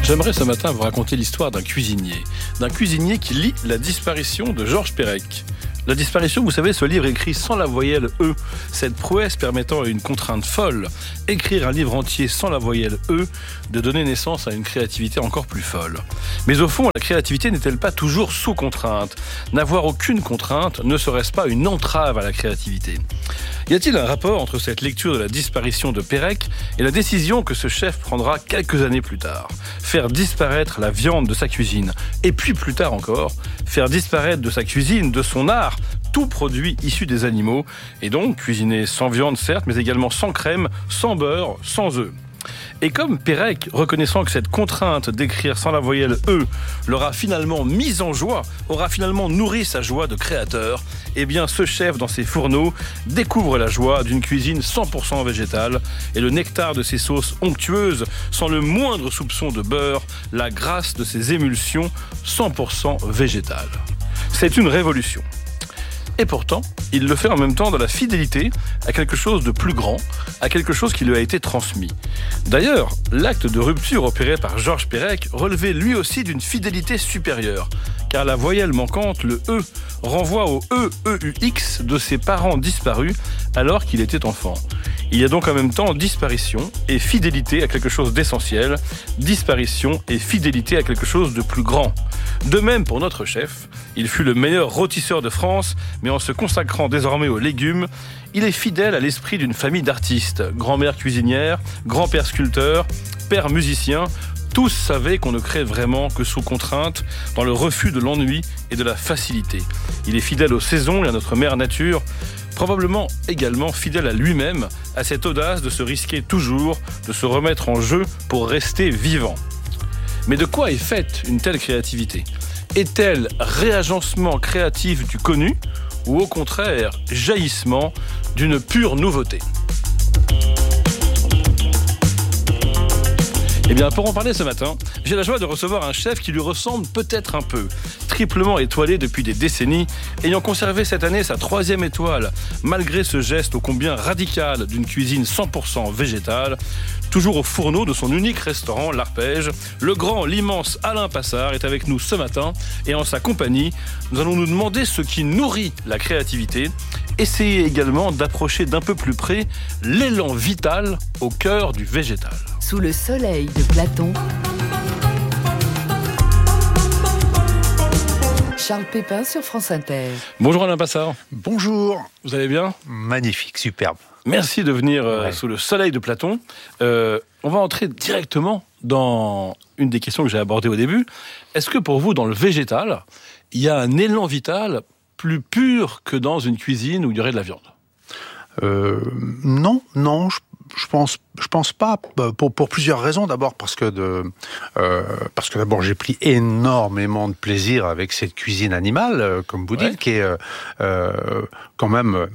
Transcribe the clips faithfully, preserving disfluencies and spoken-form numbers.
J'aimerais ce matin vous raconter l'histoire d'un cuisinier. D'un cuisinier qui lit La disparition de Georges Perec. La disparition, vous savez, ce livre écrit sans la voyelle E. Cette prouesse permettant à une contrainte folle, écrire un livre entier sans la voyelle E, de donner naissance à une créativité encore plus folle. Mais au fond, la créativité n'est-elle pas toujours sous contrainte ? N'avoir aucune contrainte ne serait-ce pas une entrave à la créativité ? Y a-t-il un rapport entre cette lecture de la disparition de Perec et la décision que ce chef prendra quelques années plus tard ? Faire disparaître la viande de sa cuisine. Et puis plus tard encore, faire disparaître de sa cuisine, de son art, tout produit issu des animaux. Et donc cuisiner sans viande certes, mais également sans crème, sans beurre, sans œufs. Et comme Perec, reconnaissant que cette contrainte d'écrire sans la voyelle E l'aura finalement mise en joie, aura finalement nourri sa joie de créateur, eh bien ce chef dans ses fourneaux découvre la joie d'une cuisine cent pour cent végétale et le nectar de ses sauces onctueuses sans le moindre soupçon de beurre, la grâce de ses émulsions cent pour cent végétales. C'est une révolution. Et pourtant, il le fait en même temps dans la fidélité à quelque chose de plus grand, à quelque chose qui lui a été transmis. D'ailleurs, l'acte de rupture opéré par Georges Perec relevait lui aussi d'une fidélité supérieure, car la voyelle manquante, le E, renvoie au E E U X de ses parents disparus alors qu'il était enfant. Il y a donc en même temps disparition et fidélité à quelque chose d'essentiel, disparition et fidélité à quelque chose de plus grand. De même pour notre chef, il fut le meilleur rôtisseur de France, mais en se consacrant désormais aux légumes, il est fidèle à l'esprit d'une famille d'artistes, grand-mère cuisinière, grand-père sculpteur, père musicien. Tous savaient qu'on ne crée vraiment que sous contrainte, dans le refus de l'ennui et de la facilité. Il est fidèle aux saisons et à notre mère nature, probablement également fidèle à lui-même, à cette audace de se risquer toujours, de se remettre en jeu pour rester vivant. Mais de quoi est faite une telle créativité ? Est-elle réagencement créatif du connu ou au contraire jaillissement d'une pure nouveauté ? Eh bien, pour en parler ce matin, j'ai la joie de recevoir un chef qui lui ressemble peut-être un peu. Triplement étoilé depuis des décennies, ayant conservé cette année sa troisième étoile, malgré ce geste ô combien radical d'une cuisine cent pour cent végétale, toujours au fourneau de son unique restaurant, l'Arpège, le grand, l'immense Alain Passard est avec nous ce matin, et en sa compagnie, nous allons nous demander ce qui nourrit la créativité, essayer également d'approcher d'un peu plus près l'élan vital au cœur du végétal. Sous le soleil de Platon, Charles Pépin sur France Inter. Bonjour Alain Passard. Bonjour. Vous allez bien ? Magnifique, superbe. Merci de venir euh, ouais. sous le soleil de Platon. Euh, on va entrer directement dans une des questions que j'ai abordées au début. Est-ce que pour vous, dans le végétal, il y a un élan vital plus pur que dans une cuisine où il y aurait de la viande ? euh, Non, non, je Je pense, je pense pas pour pour plusieurs raisons. D'abord parce que de, euh, parce que d'abord j'ai pris énormément de plaisir avec cette cuisine animale, euh, comme vous dites, ouais. qui est euh, euh, quand même euh,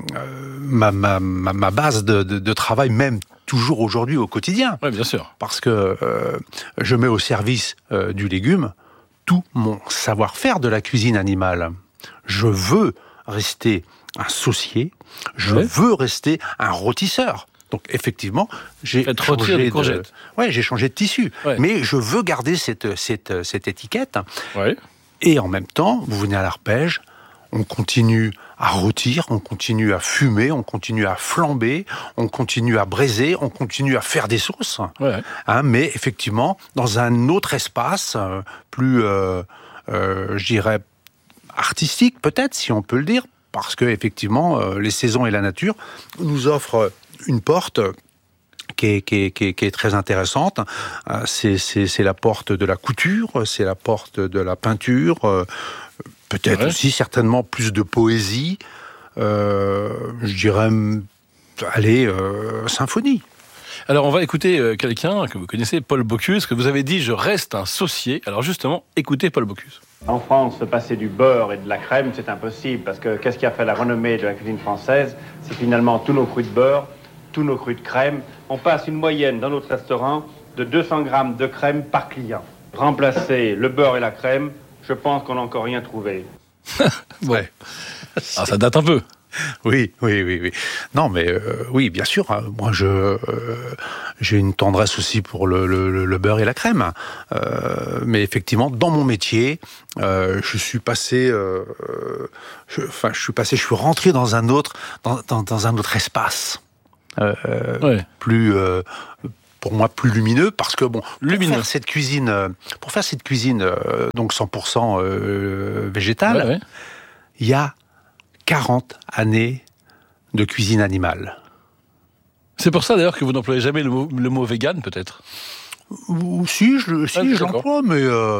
ma, ma ma ma base de, de, de travail, même toujours aujourd'hui au quotidien. Oui, bien sûr. Parce que euh, je mets au service euh, du légume tout mon savoir-faire de la cuisine animale. Je veux rester un saucier. Je ouais. veux rester un rôtisseur. Donc effectivement, j'ai changé de, courgettes. Ouais, j'ai changé de tissu, ouais. mais je veux garder cette cette cette étiquette. Ouais. Et en même temps, vous venez à l'Arpège, on continue à rôtir, on continue à fumer, on continue à flamber, on continue à braiser, on continue à faire des sauces. Ouais. Hein, mais effectivement, dans un autre espace, euh, plus, euh, euh, je dirais, artistique peut-être, si on peut le dire, parce que effectivement, euh, les saisons et la nature nous offrent une porte qui est, qui est, qui est, qui est très intéressante. C'est, c'est, c'est la porte de la couture, c'est la porte de la peinture, peut-être ouais. aussi certainement plus de poésie, euh, je dirais, allez, euh, symphonie. Alors on va écouter euh, quelqu'un que vous connaissez, Paul Bocuse, que vous avez dit « Je reste un saucier ». Alors justement, écoutez Paul Bocuse. En France, se passer du beurre et de la crème, c'est impossible, parce que qu'est-ce qui a fait la renommée de la cuisine française ? C'est finalement tous nos crus de beurre, tous nos crus de crème. On passe une moyenne dans notre restaurant de deux cents grammes de crème par client. Remplacer le beurre et la crème, je pense qu'on n'a encore rien trouvé. Ouais. Ah, ça date un peu. Oui, oui, oui, oui. Non, mais euh, oui, bien sûr. Hein, moi, je euh, j'ai une tendresse aussi pour le, le, le beurre et la crème. Euh, mais effectivement, dans mon métier, euh, je suis passé, euh, je, enfin, je suis passé, je suis rentré dans un autre, dans, dans, dans un autre espace, euh, ouais. plus. Euh, pour moi plus lumineux, parce que bon, pour lumineux. faire cette cuisine, euh, pour faire cette cuisine euh, donc cent pour cent euh, végétale, ouais, ouais. il y a quarante années de cuisine animale. C'est pour ça d'ailleurs que vous n'employez jamais le mot, le mot vegan, peut-être ? Ou si, je, si ah, je l'emploie, mais euh,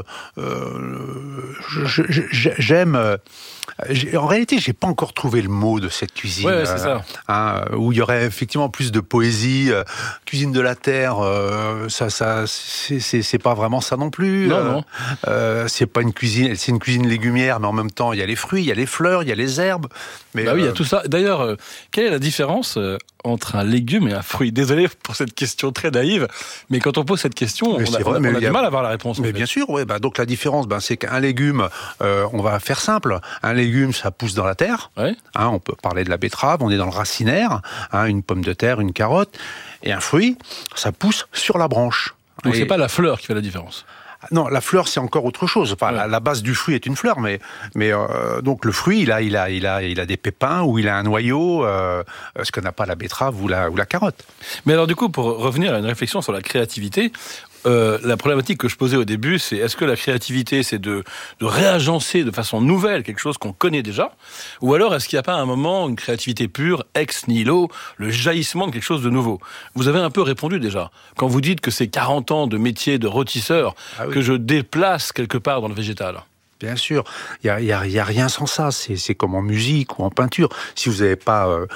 euh, je, je, je, j'aime. Euh, en réalité, j'ai pas encore trouvé le mot de cette cuisine, ouais, c'est ça. Hein, où il y aurait effectivement plus de poésie. Euh, cuisine de la terre, euh, ça, ça, c'est, c'est, c'est pas vraiment ça non plus. Non, euh, non. Euh, c'est pas une cuisine, c'est une cuisine légumière, mais en même temps, il y a les fruits, il y a les fleurs, il y a les herbes. Mais bah oui, il y a tout ça. D'ailleurs, euh, quelle est la différence euh, entre un légume et un fruit ? Désolé pour cette question très naïve, mais quand on pose cette question, mais on a, vrai, on a, on a du a... mal à avoir la réponse. Mais en fait. bien sûr, ouais. Bah, donc la différence, bah, c'est qu'un légume, euh, on va faire simple. Un légume, ça pousse dans la terre. Ouais. Hein, on peut parler de la betterave, on est dans le racinaire. Hein, une pomme de terre, une carotte. Et un fruit, ça pousse sur la branche. Donc et... c'est pas la fleur qui fait la différence. Non, la fleur c'est encore autre chose. Enfin, ouais. la, la base du fruit est une fleur, mais mais euh, donc le fruit, il a il a il a il a des pépins ou il a un noyau, euh, ce que n'a pas la betterave ou la ou la carotte. Mais alors du coup, pour revenir à une réflexion sur la créativité. Euh, la problématique que je posais au début, c'est est-ce que la créativité, c'est de, de réagencer de façon nouvelle quelque chose qu'on connaît déjà, ou alors est-ce qu'il n'y a pas un moment, une créativité pure, ex nihilo, le jaillissement de quelque chose de nouveau ? Vous avez un peu répondu déjà. Quand vous dites que c'est quarante ans de métier de rôtisseur ah oui. que je déplace quelque part dans le végétal. Bien sûr, il y a, y a, y a rien sans ça. C'est, c'est comme en musique ou en peinture. Si vous n'avez pas euh,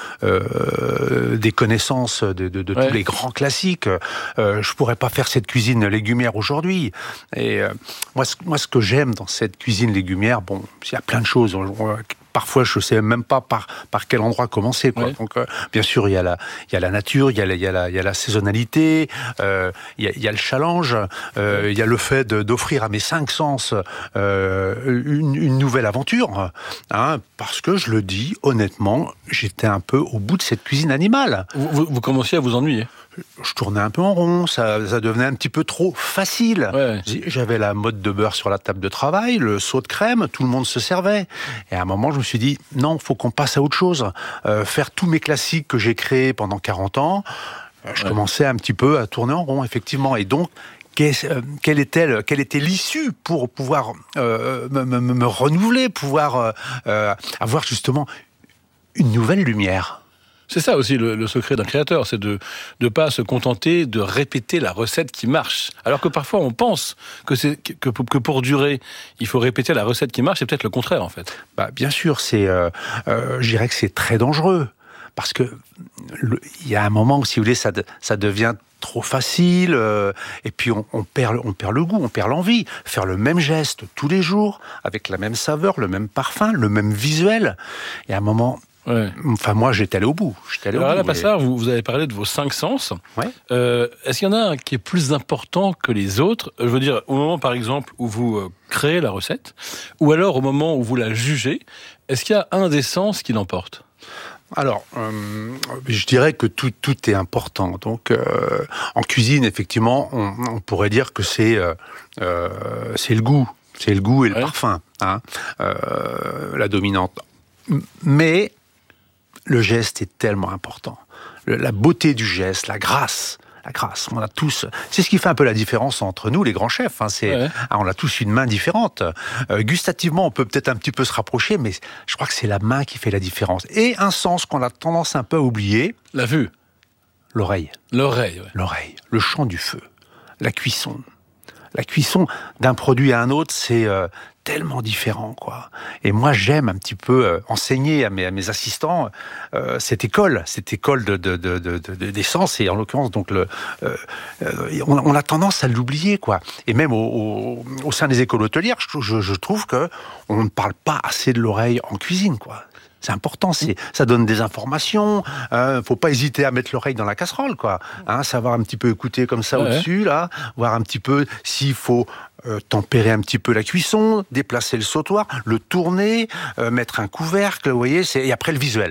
euh, des connaissances de, de, de ouais. tous les grands classiques, euh, je pourrais pas faire cette cuisine légumière aujourd'hui. Et euh, moi, ce, moi, ce que j'aime dans cette cuisine légumière, bon, il y a plein de choses. Parfois, je sais même pas par par quel endroit commencer, quoi. Ouais. Donc, euh, bien sûr, il y a la il y a la nature, il y a la il y a la il y a la saisonnalité, euh, il y a il y a le challenge, euh, il y a le fait de, d'offrir à mes cinq sens euh, une une nouvelle aventure, hein, parce que je le dis honnêtement, j'étais un peu au bout de cette cuisine animale. Vous, vous, vous commenciez à vous ennuyer. Je tournais un peu en rond, ça, ça devenait un petit peu trop facile. Ouais. J'avais la mode de beurre sur la table de travail, le seau de crème, tout le monde se servait. Et à un moment, je me suis dit, non, faut qu'on passe à autre chose. Euh, faire tous mes classiques que j'ai créés pendant quarante ans, je ouais. commençais un petit peu à tourner en rond, effectivement. Et donc, quelle était, quelle était l'issue pour pouvoir euh, me, me, me renouveler, pouvoir euh, avoir justement une nouvelle lumière ? C'est ça aussi le, le secret d'un créateur, c'est de ne pas se contenter de répéter la recette qui marche. Alors que parfois on pense que, c'est, que, que pour durer, il faut répéter la recette qui marche, c'est peut-être le contraire en fait. Bah, bien sûr, c'est, euh, euh, je dirais que c'est très dangereux. Parce que il y a un moment où, si vous voulez, ça, ça devient trop facile, euh, et puis on, on, perd, on perd le goût, on perd l'envie. Faire le même geste tous les jours, avec la même saveur, le même parfum, le même visuel. Et à un moment... Ouais. Enfin, moi, j'étais allé au bout. J'étais allé Alors, au bout. Alain Passard, vous, vous avez parlé de vos cinq sens. Ouais. Euh, est-ce qu'il y en a un qui est plus important que les autres ? Je veux dire, au moment, par exemple, où vous euh, créez la recette, ou alors au moment où vous la jugez, est-ce qu'il y a un des sens qui l'emporte ? Alors, euh, je dirais que tout, tout est important. Donc, euh, en cuisine, effectivement, on, on pourrait dire que c'est, euh, euh, c'est le goût. C'est le goût et le ouais. parfum, hein, euh, la dominante. Mais le geste est tellement important. Le, la beauté du geste, la grâce, la grâce. On a tous. C'est ce qui fait un peu la différence entre nous, les grands chefs. Hein, c'est, ouais. hein, on a tous une main différente. Euh, gustativement, on peut peut-être un petit peu se rapprocher, mais je crois que c'est la main qui fait la différence. Et un sens qu'on a tendance un peu à oublier. La vue. L'oreille. L'oreille. Ouais. L'oreille. Le chant du feu. La cuisson. La cuisson d'un produit à un autre, c'est euh, tellement différent, quoi. Et moi, j'aime un petit peu euh, enseigner à mes, à mes assistants euh, cette école, cette école de, de, de, de, de d'essence, et en l'occurrence, donc le, euh, on, on a tendance à l'oublier, quoi. Et même au, au, au sein des écoles hôtelières, je, je, je trouve que on ne parle pas assez de l'oreille en cuisine, quoi. C'est important, c'est, ça donne des informations. Euh, faut pas hésiter à mettre l'oreille dans la casserole, quoi. Hein, savoir un petit peu écouter comme ça ouais. au-dessus, là, voir un petit peu s'il faut euh, tempérer un petit peu la cuisson, déplacer le sautoir, le tourner, euh, mettre un couvercle, vous voyez. C'est, et après le visuel.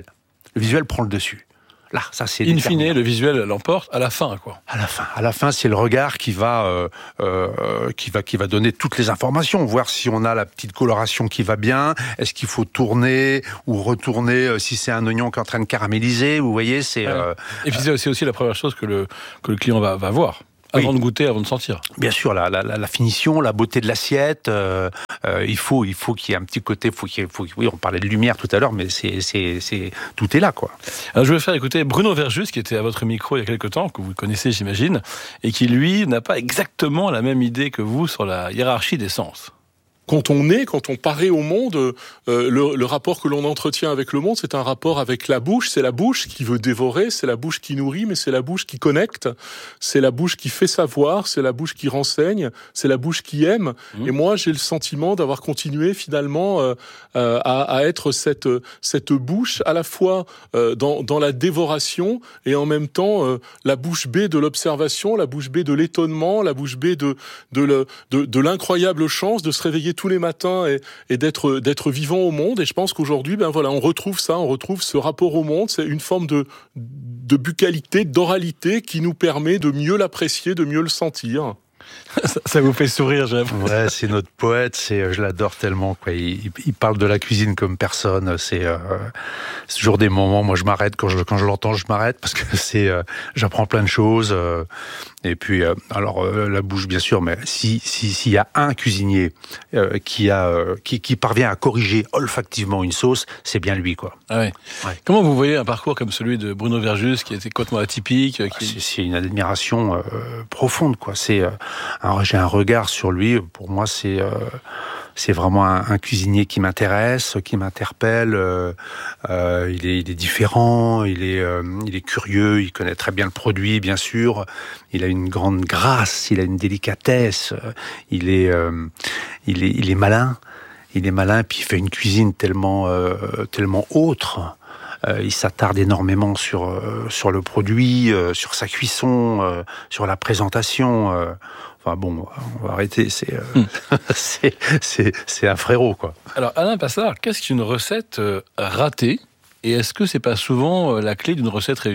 Le visuel prend le dessus. Là, ça c'est in fine, le visuel l'emporte à la fin, quoi. À la fin, à la fin, c'est le regard qui va, euh, euh, qui va, qui va donner toutes les informations, voir si on a la petite coloration qui va bien, est-ce qu'il faut tourner ou retourner euh, si c'est un oignon qui est en train de caraméliser. Vous voyez, c'est. Ouais. Euh, Et puis c'est aussi, aussi la première chose que le que le client va, va voir. Avant oui. de goûter, avant de sentir. Bien sûr, la, la, la finition, la beauté de l'assiette, euh, euh, il faut, il faut qu'il y ait un petit côté, faut qu'il y ait, faut, oui, on parlait de lumière tout à l'heure, mais c'est, c'est, c'est, tout est là, quoi. Alors, je vais faire écouter Bruno Verjus, qui était à votre micro il y a quelques temps, que vous connaissez, j'imagine, et qui, lui, n'a pas exactement la même idée que vous sur la hiérarchie des sens. Quand on est, quand on paraît au monde, euh, le, le rapport que l'on entretient avec le monde, c'est un rapport avec la bouche. C'est la bouche qui veut dévorer, c'est la bouche qui nourrit, mais c'est la bouche qui connecte, c'est la bouche qui fait savoir, c'est la bouche qui renseigne, c'est la bouche qui aime. Mmh. Et moi, j'ai le sentiment d'avoir continué finalement euh, euh, à, à être cette cette bouche à la fois euh, dans dans la dévoration et en même temps euh, la bouche bée de l'observation, la bouche bée de l'étonnement, la bouche bée de de le, de, de l'incroyable chance de se réveiller tous les matins et, et d'être d'être vivant au monde. Et je pense qu'aujourd'hui, ben voilà, on retrouve ça, on retrouve ce rapport au monde. C'est une forme de de buccalité, d'oralité qui nous permet de mieux l'apprécier, de mieux le sentir. Ça, ça vous fait sourire, j'aime. Ouais, c'est notre poète, c'est, je l'adore tellement, quoi. Il, il parle de la cuisine comme personne. C'est, euh, c'est toujours des moments. Moi, je m'arrête quand je quand je l'entends, je m'arrête parce que c'est, euh, j'apprends plein de choses. Euh, et puis, euh, alors euh, la bouche, bien sûr, mais si si s'il y a un cuisinier euh, qui a euh, qui qui parvient à corriger olfactivement une sauce, c'est bien lui, quoi. Ah ouais. Ouais. Comment vous voyez un parcours comme celui de Bruno Verjus, qui était complètement atypique, qui... c'est, c'est une admiration euh, profonde, quoi. C'est euh, Alors, j'ai un regard sur lui. Pour moi, c'est euh, c'est vraiment un, un cuisinier qui m'intéresse, qui m'interpelle. Euh, euh, il est il est différent, il est euh, il est curieux, il connaît très bien le produit, bien sûr. Il a une grande grâce, il a une délicatesse. Il est euh, il est il est malin, il est malin. Puis il fait une cuisine tellement euh, tellement autre. Euh, il s'attarde énormément sur euh, sur le produit, euh, sur sa cuisson, euh, sur la présentation. Euh, Enfin bon, on va arrêter, c'est, euh, mm. c'est, c'est, c'est un frérot, quoi. Alors Alain Passard, qu'est-ce qu'une recette euh, ratée ? Et est-ce que c'est pas souvent euh, la clé d'une recette réussie ?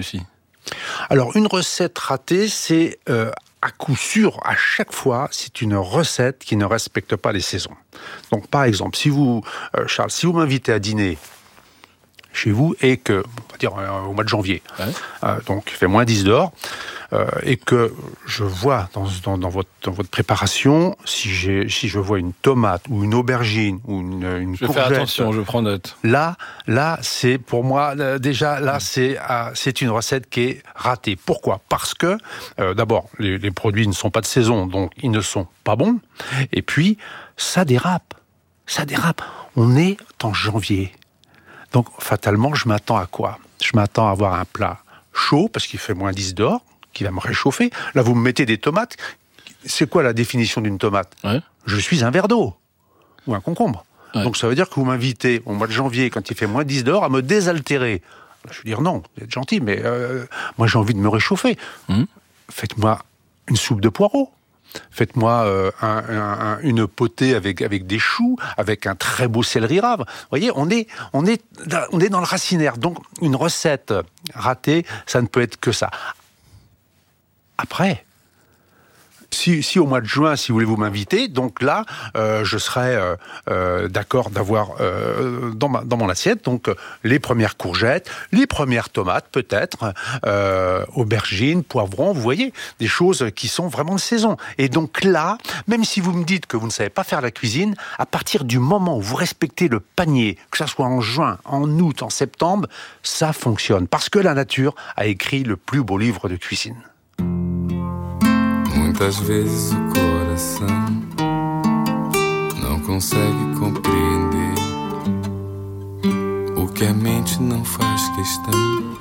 Alors une recette ratée, c'est euh, à coup sûr, à chaque fois, c'est une recette qui ne respecte pas les saisons. Donc par exemple, si vous, euh, Charles, si vous m'invitez à dîner chez vous et que, on va dire euh, au mois de janvier, ouais. euh, donc il fait moins dix dehors, euh, et que je vois dans, dans, dans, votre, dans votre préparation, si, j'ai, si je vois une tomate ou une aubergine ou une, une je courgette... Je fais attention, je prends note. Là, là c'est pour moi, déjà, là, c'est, euh, c'est une recette qui est ratée. Pourquoi ? Parce que, euh, d'abord, les, les produits ne sont pas de saison, donc ils ne sont pas bons. Et puis, ça dérape. Ça dérape. On est en janvier. Donc, fatalement, je m'attends à quoi ? Je m'attends à avoir un plat chaud, parce qu'il fait moins dix dehors, qui va me réchauffer. Là, vous me mettez des tomates. C'est quoi la définition d'une tomate ? Ouais. Je suis un verre d'eau. Ou un concombre. Ouais. Donc, ça veut dire que vous m'invitez, au mois de janvier, quand il fait moins dix dehors, à me désaltérer. Je veux dire, non, vous êtes gentil, mais euh, moi, j'ai envie de me réchauffer. Mmh. Faites-moi une soupe de poireaux. Faites-moi euh, un, un, une potée avec avec des choux, avec un très beau céleri rave. Vous voyez, on est on est on est dans le racinaire. Donc une recette ratée, ça ne peut être que ça. Après, si, si au mois de juin, si vous voulez vous m'inviter, donc là, euh, je serais euh, euh, d'accord d'avoir euh, dans, ma, dans mon assiette donc les premières courgettes, les premières tomates peut-être, euh, aubergines, poivrons, vous voyez, des choses qui sont vraiment de saison. Et donc là, même si vous me dites que vous ne savez pas faire la cuisine, à partir du moment où vous respectez le panier, que ça soit en juin, en août, en septembre, ça fonctionne. Parce que la nature a écrit le plus beau livre de cuisine. Muitas vezes o coração não consegue compreender o que a mente não faz questão